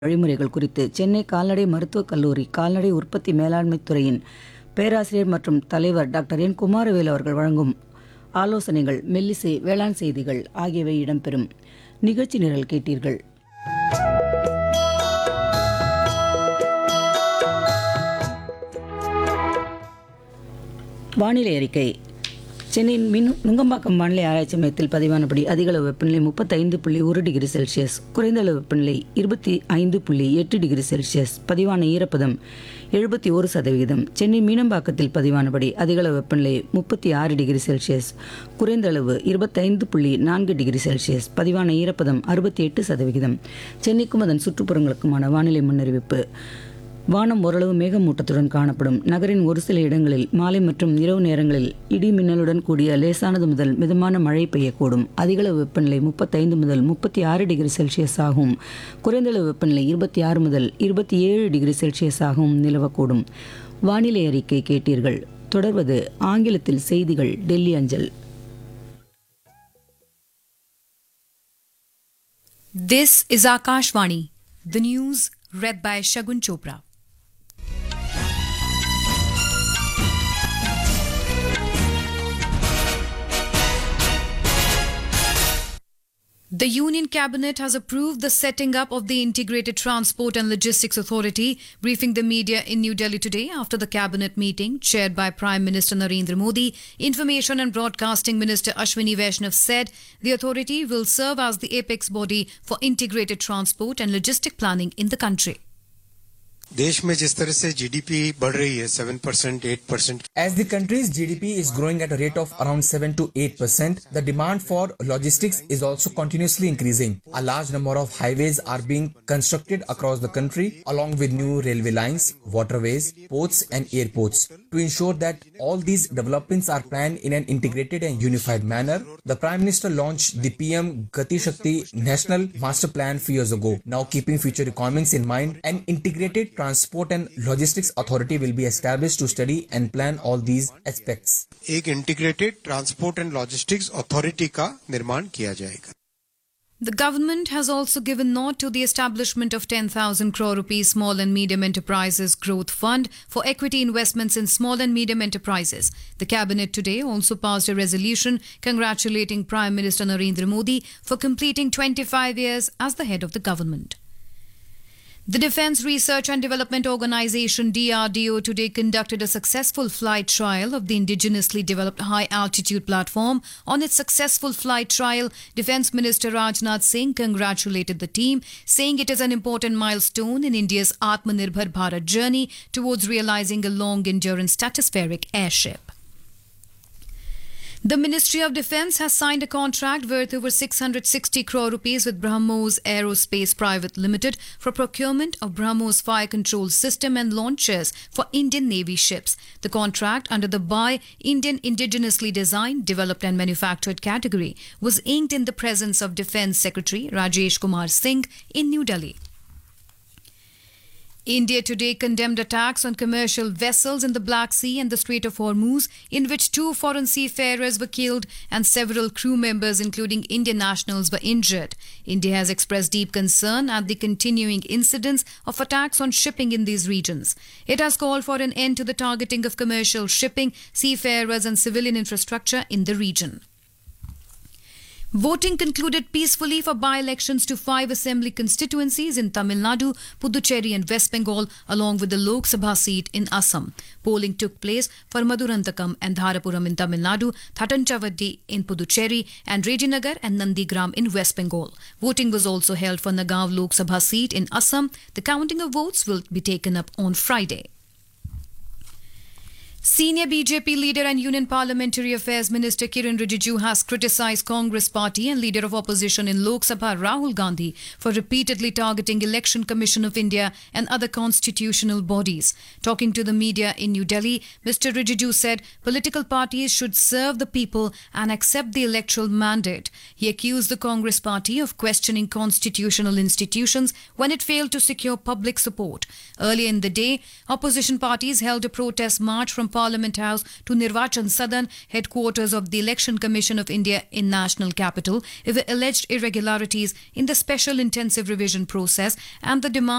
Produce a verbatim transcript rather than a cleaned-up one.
வழிமுறைகள் குறித்து சென்னை கால்நடை மருத்துவக் கல்லூரி கால்நடை உற்பத்தி மேலாண்மைத் துறையின் பேராசிரியர் மற்றும் தலைவர் டாக்டர் என் குமாரவேலு அவர்கள் வழங்கும் ஆலோசனைகள், மெல்லிசை, வேளாண் செய்திகள் ஆகியவை இடம்பெறும். நிகழ்ச்சி நிரல் கேட்டீர்கள். வானிலை அறிக்கை. சென்னையின் மின் நுங்கம்பாக்கம் வானிலை ஆராய்ச்சி மையத்தில் பதிவானபடி அதிகளவு வெப்பநிலை முப்பத்தைந்து புள்ளி ஒரு டிகிரி செல்சியஸ், குறைந்த அளவு வெப்பநிலை இருபத்தி ஐந்து புள்ளி எட்டு டிகிரி செல்சியஸ், பதிவான ஈரப்பதம் எழுபத்தி ஒரு சதவிகிதம். சென்னை மீனம்பாக்கத்தில் பதிவானபடி அதிகளவு வெப்பநிலை முப்பத்தி ஆறு டிகிரி செல்சியஸ், குறைந்த அளவு இருபத்தைந்து புள்ளி நான்கு டிகிரி செல்சியஸ், பதிவான ஈரப்பதம் அறுபத்தி எட்டு சதவிகிதம். சென்னைக்கும் அதன் சுற்றுப்புறங்களுக்குமான வானிலை முன்னறிவிப்பு. வானம் ஓரளவு மேகமூட்டத்துடன் காணப்படும். நகரின் ஒரு சில இடங்களில் மாலை மற்றும் இரவு நேரங்களில் இடி மின்னலுடன் கூடிய லேசானது முதல் மிதமான மழை பெய்யக்கூடும். அதிகளவு வெப்பநிலை முப்பத்தைந்து முதல் முப்பத்தி ஆறு டிகிரி செல்சியஸ் ஆகவும், குறைந்தளவு வெப்பநிலை இருபத்தி ஆறு முதல் இருபத்தி ஏழு டிகிரி செல்சியஸ் ஆகவும் நிலவக்கூடும். வானிலை அறிக்கை கேட்டீர்கள். தொடர்வது ஆங்கிலத்தில் செய்திகள், டெல்லி அஞ்சல். This is Akashvani. The news read by Shagun Chopra. The Union Cabinet has approved the setting up of the Integrated Transport and Logistics Authority, briefing the media in New Delhi today after the Cabinet meeting chaired by Prime Minister Narendra Modi. Information and Broadcasting Minister Ashwini Vaishnav said the authority will serve as the apex body for integrated transport and logistic planning in the country. देश में जिस तरह से GDP बढ़ रही है seven percent, eight percent. As the country's G D P is growing at a rate of around seven to eight percent, the demand for logistics is also continuously increasing. A large number of highways are being constructed across the country, along with new railway lines, waterways, ports and airports. To ensure that all these developments are planned in an integrated and unified manner, the Prime Minister launched the P M Gati Shakti National Master Plan few years ago. Now, keeping future requirements in mind, an integrated Transport and Logistics Authority will be established to study and plan all these aspects. एक integrated transport and logistics authority का निर्माण किया जाएगा. The government has also given nod to the establishment of ten thousand crore rupees Small and Medium Enterprises Growth Fund for equity investments in small and medium enterprises. The Cabinet today also passed a resolution congratulating Prime Minister Narendra Modi for completing twenty-five years as the head of the government. The Defence Research and Development Organisation D R D O today conducted a successful flight trial of the indigenously developed high-altitude platform. On its successful flight trial, Defence Minister Rajnath Singh congratulated the team, saying it is an important milestone in India's Atmanirbhar Bharat journey towards realising a long-endurance stratospheric airship. The Ministry of Defence has signed a contract worth over six hundred sixty crore rupees with BrahMos Aerospace Private Limited for procurement of BrahMos fire control system and launchers for Indian Navy ships. The contract under the Buy Indian Indigenously Designed, Developed and Manufactured category was inked in the presence of Defence Secretary Rajesh Kumar Singh in New Delhi. India today condemned attacks on commercial vessels in the Black Sea and the Strait of Hormuz, in which two foreign seafarers were killed and several crew members, including Indian nationals, were injured. India has expressed deep concern at the continuing incidents of attacks on shipping in these regions. It has called for an end to the targeting of commercial shipping, seafarers and civilian infrastructure in the region. Voting concluded peacefully for by-elections to five assembly constituencies in Tamil Nadu, Puducherry and West Bengal, along with the Lok Sabha seat in Assam. Polling took place for Madurantakam and Dharapuram in Tamil Nadu, Thattanchavadi in Puducherry and Rejinagar and Nandigram in West Bengal. Voting was also held for Nagaon Lok Sabha seat in Assam. The counting of votes will be taken up on Friday. Senior B J P leader and Union Parliamentary Affairs Minister Kiran Rijiju has criticised Congress Party and leader of opposition in Lok Sabha Rahul Gandhi for repeatedly targeting Election Commission of India and other constitutional bodies. Talking to the media in New Delhi, Mister Rijiju said political parties should serve the people and accept the electoral mandate. He accused the Congress Party of questioning constitutional institutions when it failed to secure public support. Earlier in the day, opposition parties held a protest march from Parliament House to Nirvachan Sadan, headquarters of the Election Commission of India in National Capital, over alleged irregularities in the special intensive revision process and the demand